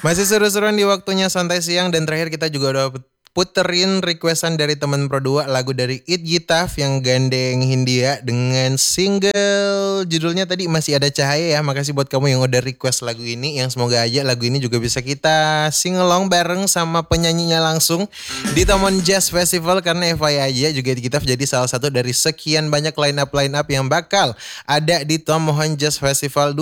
Masih seru-seruan di waktunya santai siang dan terakhir kita juga udah puterin requestan dari teman Pro 2 lagu dari It Gitaf yang gandeng Hindia dengan single judulnya tadi Masih Ada Cahaya ya. Makasih buat kamu yang udah request lagu ini, yang semoga aja lagu ini juga bisa kita sing along bareng sama penyanyinya langsung di Tomon Jazz Festival, karena FYI aja juga It Gitaf jadi salah satu dari sekian banyak line up yang bakal ada di Tomohon Jazz Festival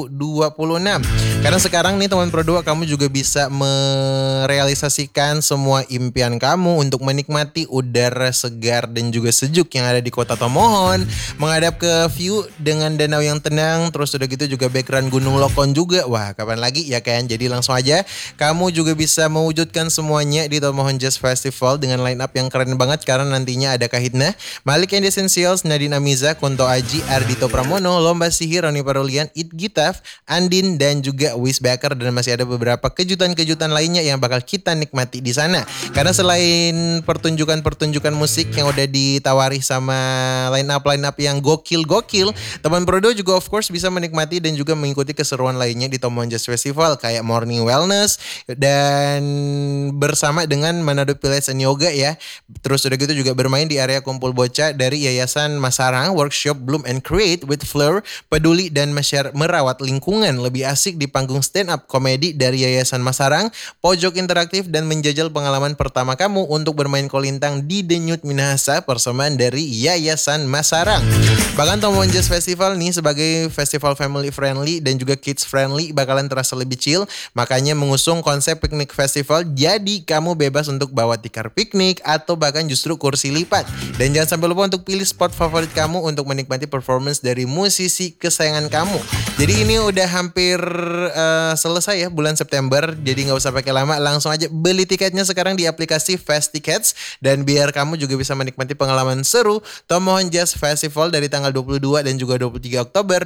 2026. Karena sekarang nih teman Pro 2, kamu juga bisa merealisasikan semua impian kamu untuk menikmati udara segar dan juga sejuk yang ada di kota Tomohon, menghadap ke view dengan danau yang tenang, terus udah gitu juga background Gunung Lokon juga. Wah, kapan lagi ya kan? Jadi langsung aja kamu juga bisa mewujudkan semuanya di Tomohon Jazz Festival dengan line up yang keren banget, karena nantinya ada Kahitna, Malik and the Essentials, Nadine Amiza, Kunto Aji, Ardito Pramono, Lomba Sihir, Roni Parulian, It Gitaf, Andin dan juga Wis Baker, dan masih ada beberapa kejutan-kejutan lainnya yang bakal kita nikmati di sana. Karena selain pertunjukan-pertunjukan musik yang udah ditawari sama line up yang gokil-gokil, teman Prodo juga of course bisa menikmati dan juga mengikuti keseruan lainnya di Tomohon Jazz Festival kayak morning wellness dan bersama dengan Manado Pilates and Yoga ya. Terus udah gitu juga bermain di area kumpul bocah dari Yayasan Masarang, workshop Bloom and Create with Fleur, peduli dan merawat lingkungan, lebih asik di panggung stand up komedi dari Yayasan Masarang, pojok interaktif dan menjajal pengalaman pertama kamu untuk bermain kolintang di Denyut Minahasa, persembahan dari Yayasan Masarang. Bahkan Tomohon Jazz Festival nih sebagai festival family friendly dan juga kids friendly bakalan terasa lebih chill, makanya mengusung konsep piknik festival, jadi kamu bebas untuk bawa tikar piknik atau bahkan justru kursi lipat. Dan jangan sampai lupa untuk pilih spot favorit kamu untuk menikmati performance dari musisi kesayangan kamu. Jadi ini udah hampir selesai ya bulan September, jadi nggak usah pakai lama, langsung aja beli tiketnya sekarang di aplikasi Fast Tickets, dan biar kamu juga bisa menikmati pengalaman seru Tomohon Jazz Festival dari tanggal 22 dan juga 23 Oktober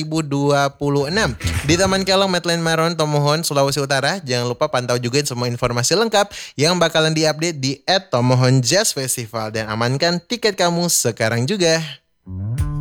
2026 di Taman Kelong Medland Maron, Tomohon, Sulawesi Utara. Jangan lupa pantau juga semua informasi lengkap yang bakalan diupdate di @tomohonjazzfestival dan amankan tiket kamu sekarang juga.